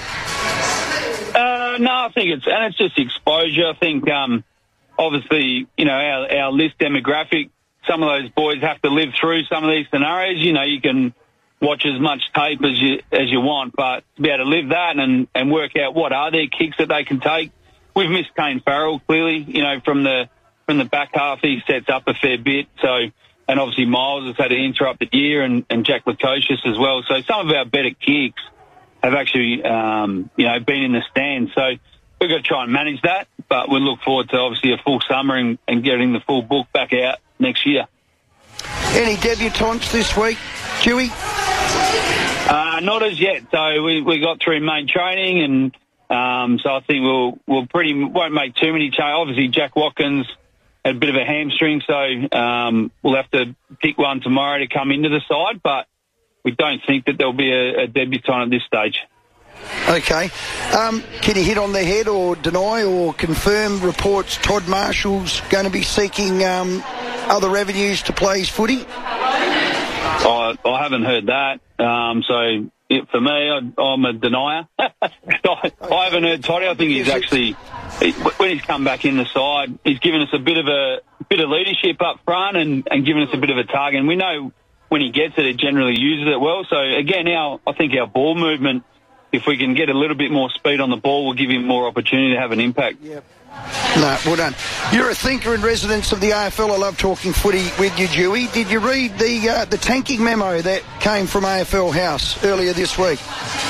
Uh, no, I think it's, and it's just exposure. I think... Um, Obviously, you know, our, our list demographic, some of those boys have to live through some of these scenarios. You know, you can watch as much tape as you as you want, but to be able to live that and, and work out what are their kicks that they can take. We've missed Kane Farrell, clearly, you know, from the from the back half. He sets up a fair bit. So, and obviously Miles has had an interrupted year, and, and Jack Lukosius as well. So some of our better kicks have actually, um, you know, been in the stands. So we've got to try and manage that, but we look forward to obviously a full summer and, and getting the full book back out next year. Any debutants this week, Dewey? Uh, not as yet. So we, we got through main training, and um, so I think we'll we'll pretty won't make too many changes. Obviously, Jack Watkins had a bit of a hamstring, so um, we'll have to pick one tomorrow to come into the side, but we don't think that there'll be a, a debutant at this stage. Okay. Um, can you hit on the head or deny or confirm reports Todd Marshall's going to be seeking um, other avenues to play his footy? I, I haven't heard that. Um, so it, for me, I, I'm a denier. I, I haven't heard Toddy. I think he's actually, he, when he's come back in the side, he's given us a bit of a bit of leadership up front and, and given us a bit of a target. And we know when he gets it, he generally uses it well. So again, our I think our ball movement, if we can get a little bit more speed on the ball, will give him more opportunity to have an impact. Yep. No, well done. You're a thinker in residence of the A F L. I love talking footy with you, Dewey. Did you read the uh, the tanking memo that came from A F L House earlier this week?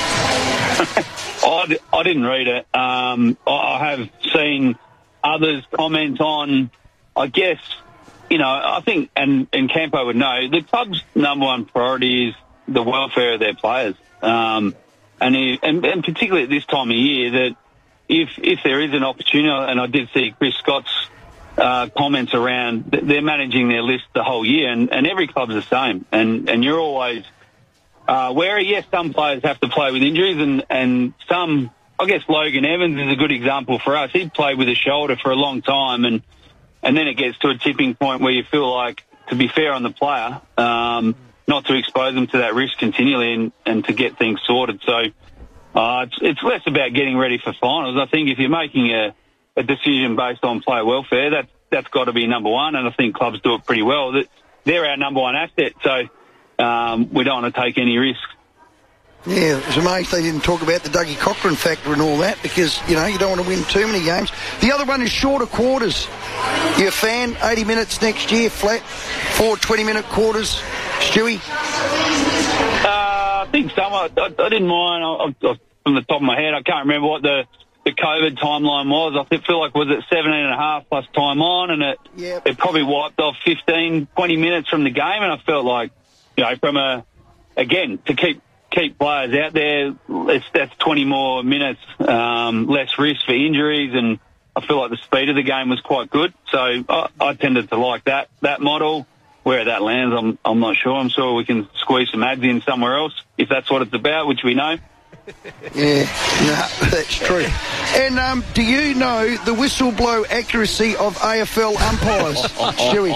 I, d- I didn't read it. Um, I have seen others comment on, I guess, you know, I think, and, and Campo would know, the club's number one priority is the welfare of their players. Um, and, he, and and particularly at this time of year, that if if there is an opportunity, and I did see Chris Scott's uh, comments around, they're managing their list the whole year, and, and every club's the same. And, and you're always uh, wary. Yes, some players have to play with injuries, and, and some, I guess Logan Evans is a good example for us. He played with a shoulder for a long time, and and then it gets to a tipping point where you feel like, to be fair on the player, um, not to expose them to that risk continually and, and to get things sorted. So uh, it's, it's less about getting ready for finals. I think if you're making a, a decision based on player welfare, that, that's got to be number one, and I think clubs do it pretty well. They're our number one asset, so um, we don't want to take any risks. Yeah, it was amazed they didn't talk about the Dougie Cochran factor and all that, because, you know, you don't want to win too many games. The other one is shorter quarters. You're a fan, eighty minutes next year, flat, four twenty-minute quarters. Stewie? Uh, I think some. I, I, I didn't mind. I, I, from the top of my head, I can't remember what the, the COVID timeline was. I feel like, was it seventeen and a half plus time on, and it, yep. it probably wiped off fifteen, twenty minutes from the game, and I felt like, you know, from a, again, to keep keep players out there, it's, that's twenty more minutes, um, less risk for injuries, and I feel like the speed of the game was quite good. So I, I tended to like that that model. Where that lands, I'm I'm not sure. I'm sure we can squeeze some ads in somewhere else if that's what it's about, which we know. Yeah, no, that's true. And um, do you know the whistle blow accuracy of A F L umpires, Stewie?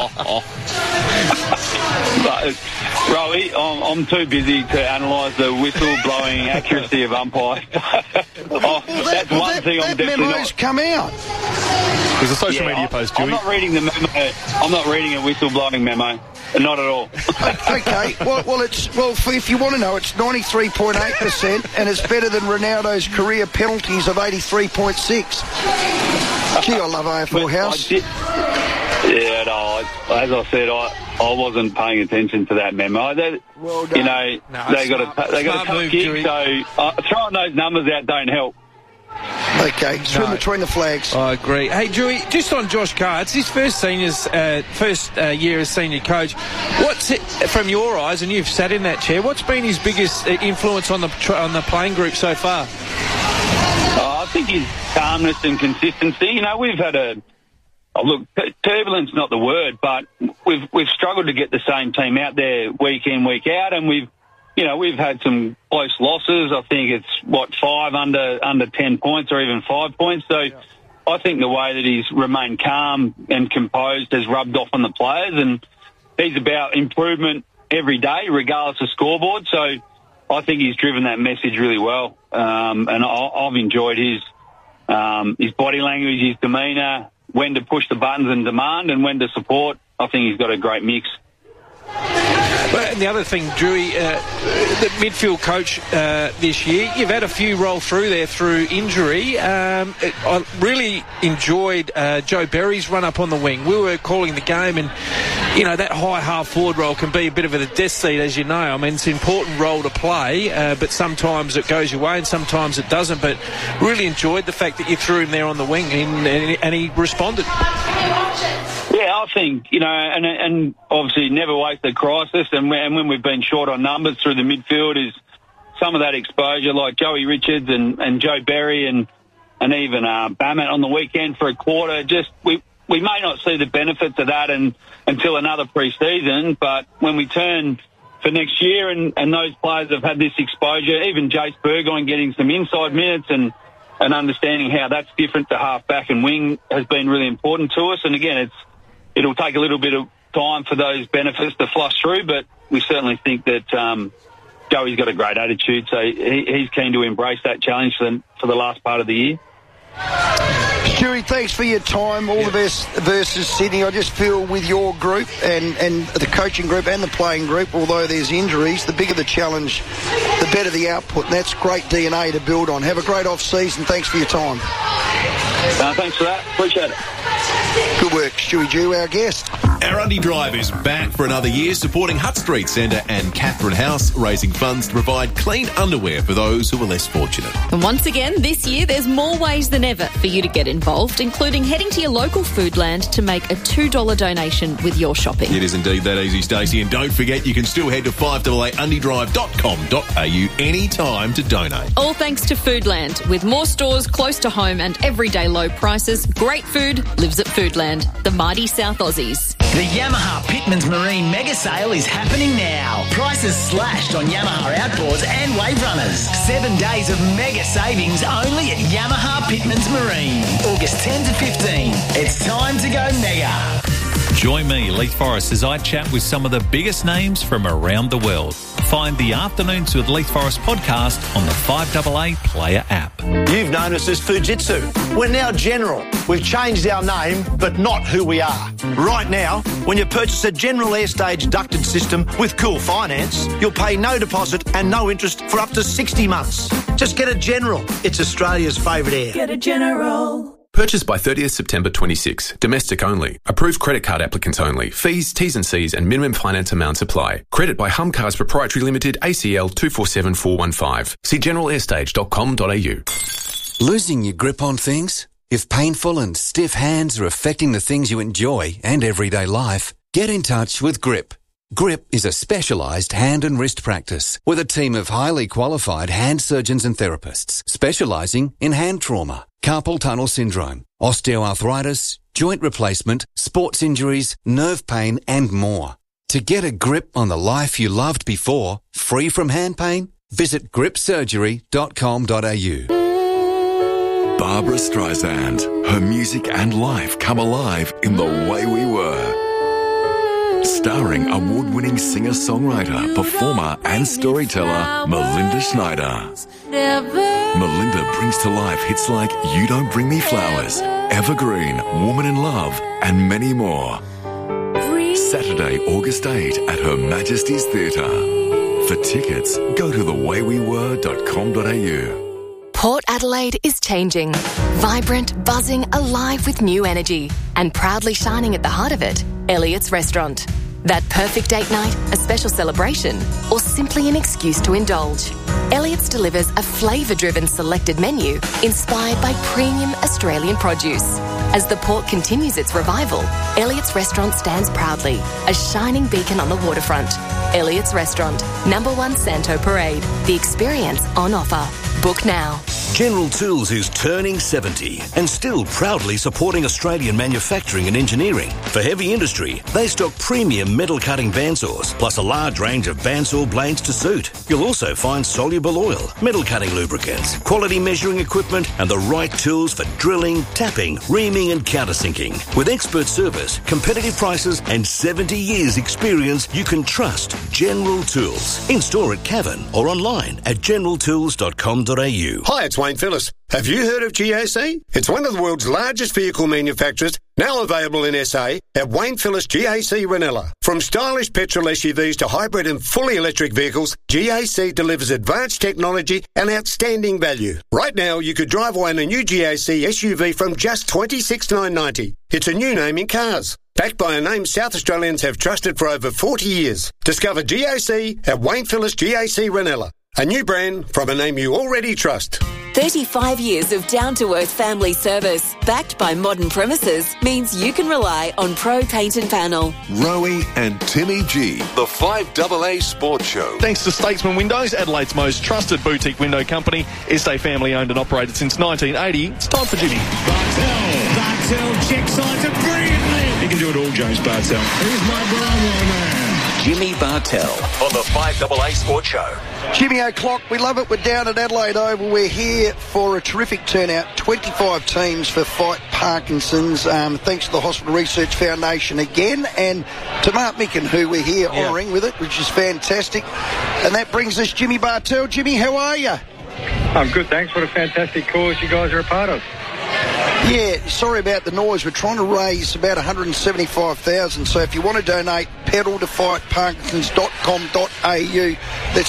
Rowie, I'm, I'm too busy to analyse the whistle blowing accuracy of umpires. oh, well, that, that's well, one that, thing I'm that definitely memo's not. come out. There's a social Yeah, media I, post, Stewie. I'm not reading the memo. I'm not reading a whistle blowing memo. Not at all. Okay, well, well, it's well. If you want to know, it's ninety-three point eight percent, and it's better than Ronaldo's career penalties of eighty-three point six. Gee, I love A F L House. Did, yeah, no. As I said, I, I wasn't paying attention to that memo. They, well done. You know, No, they got a they got a tough gig, so uh, throwing those numbers out don't help. Okay, swim No. between the flags. I agree. Hey, Dewey, just on Josh Carr, it's his first seniors, uh, first uh, year as senior coach. What's it, from your eyes, and you've sat in that chair, what's been his biggest uh, influence on the tr- on the playing group so far? Uh, I think his calmness and consistency. You know, we've had a oh, look, t- turbulence not the word, but we've we've struggled to get the same team out there week in, week out, and we've. You know, we've had some close losses. I think it's, what, five under under ten points or even five points. So yeah. I think the way that he's remained calm and composed has rubbed off on the players, and he's about improvement every day, regardless of scoreboard. So I think he's driven that message really well. Um, and I, I've enjoyed his um, his body language, his demeanour, when to push the buttons and demand and when to support. I think he's got a great mix. Well, and the other thing, Drewy, uh, the midfield coach uh, this year, you've had a few roll through there through injury. Um, it, I really enjoyed uh, Joe Berry's run up on the wing. We were calling the game, and, you know, that high half-forward role can be a bit of a death seat, as you know. I mean, it's an important role to play, uh, but sometimes it goes your way and sometimes it doesn't. But really enjoyed the fact that you threw him there on the wing, and, and he responded. Yeah, I think, you know, and and obviously never waste a crisis, and, and when we've been short on numbers through the midfield is some of that exposure, like Joey Richards and, and Joe Berry and and even uh, Bammett on the weekend for a quarter. Just we we may not see the benefits of that and, until another pre-season, but when we turn for next year and, and those players have had this exposure, even Jace Burgoyne getting some inside minutes and, and understanding how that's different to half-back and wing has been really important to us. And again, it's it'll take a little bit of time for those benefits to flush through, but we certainly think that um, Joey's got a great attitude, so he, he's keen to embrace that challenge for the, for the last part of the year. Stewie, thanks for your time. All yeah. the best versus Sydney. I just feel with your group and, and the coaching group and the playing group, although there's injuries, the bigger the challenge, the better the output, and that's great D N A to build on. Have a great off-season. Thanks for your time. Uh, thanks for that. Appreciate it. Good work, Stewie Jew, our guest. Our Undy Drive is back for another year, supporting Hutt Street Centre and Catherine House, raising funds to provide clean underwear for those who are less fortunate. And once again, this year, there's more ways than ever for you to get involved, including heading to your local Foodland to make a two dollars donation with your shopping. It is indeed that easy, Stacey. And don't forget, you can still head to five A A undy drive dot com dot a u anytime to donate. All thanks to Foodland. With more stores close to home and everyday low prices, great food lives at Foodland, the mighty South Aussies. The Yamaha Pitmans Marine Mega Sale is happening now. Prices slashed on Yamaha outboards and wave runners. Seven days of mega savings only at Yamaha Pitmans Marine. August tenth to fifteenth. It's time to go mega. Join me, Leith Forrest, as I chat with some of the biggest names from around the world. Find the Afternoons with Leith Forrest podcast on the five A A Player app. You've known us as Fujitsu. We're now General. We've changed our name, but not who we are. Right now, when you purchase a General Airstage ducted system with Cool Finance, you'll pay no deposit and no interest for up to sixty months. Just get a General. It's Australia's favourite air. Get a General. Purchased by thirtieth September twenty-six. Domestic only. Approved credit card applicants only. Fees, T's and C's and minimum finance amounts apply. Credit by Humcars Proprietary Limited, A C L two four seven four one five. See general airstage dot com dot a u. Losing your grip on things? If painful and stiff hands are affecting the things you enjoy and everyday life, get in touch with Grip. Grip is a specialised hand and wrist practice with a team of highly qualified hand surgeons and therapists specialising in hand trauma, carpal tunnel syndrome, osteoarthritis, joint replacement, sports injuries, nerve pain and more. To get a grip on the life you loved before, free from hand pain, visit grip surgery dot com dot a u. Barbra Streisand. Her music and life come alive in The Way We Were. Starring award-winning singer-songwriter, performer and storyteller Melinda Schneider. Melinda brings to life hits like You Don't Bring Me Flowers, Evergreen, Woman in Love and many more. Saturday, August eighth at Her Majesty's Theatre. For tickets, go to the way we were dot com dot a u. Port Adelaide is changing. Vibrant, buzzing, alive with new energy. And proudly shining at the heart of it, Elliott's Restaurant. That perfect date night, a special celebration, or simply an excuse to indulge. Elliott's delivers a flavour-driven selected menu inspired by premium Australian produce. As the port continues its revival, Elliott's Restaurant stands proudly, a shining beacon on the waterfront. Elliott's Restaurant, number one Santo Parade. The experience on offer. Book now. General Tools is turning seventy and still proudly supporting Australian manufacturing and engineering. For heavy industry, they stock premium metal cutting bandsaws, plus a large range of bandsaw blades to suit. You'll also find soluble oil, metal cutting lubricants, quality measuring equipment, and the right tools for drilling, tapping, reaming, and countersinking. With expert service, competitive prices, and seventy years experience, you can trust General Tools. In store at Cavan or online at general tools dot com dot a u. Hi, it's Wayne Phillips. Have you heard of G A C? It's one of the world's largest vehicle manufacturers, now available in S A at Wayne Phillips G A C Ranella. From stylish petrol S U Vs to hybrid and fully electric vehicles, G A C delivers advanced technology and outstanding value. Right now, you could drive away in a new G A C S U V from just twenty-six thousand nine hundred ninety dollars. It's a new name in cars. Backed by a name South Australians have trusted for over forty years. Discover G A C at Wayne Phillips G A C Ranella. A new brand from a name you already trust. thirty-five years of down-to-earth family service, backed by modern premises, means you can rely on Pro Paint and Panel. Rowie and Timmy G, the five A A Sports Show. Thanks to Statesman Windows, Adelaide's most trusted boutique window company. S A family owned and operated since nineteen eighty. It's time for Jimmy. Bartell. Bartell check sides it brilliantly. He can do it all, James Bartell. Here's my Bravo man. Jimmy Bartell on the five A A Sports Show. Jimmy O'Clock, we love it. We're down at Adelaide Oval. We're here for a terrific turnout. twenty-five teams for Fight Parkinson's. Um, thanks to the Hospital Research Foundation again, and to Mark Micken, who we're here yeah. honouring with it, which is fantastic. And that brings us Jimmy Bartell. Jimmy, how are you? I'm good, thanks. What a fantastic cause you guys are a part of. Yeah, sorry about the noise. We're trying to raise about one hundred seventy-five thousand dollars. So if you want to donate, pedal to fight parkinsons dot com dot a u. That's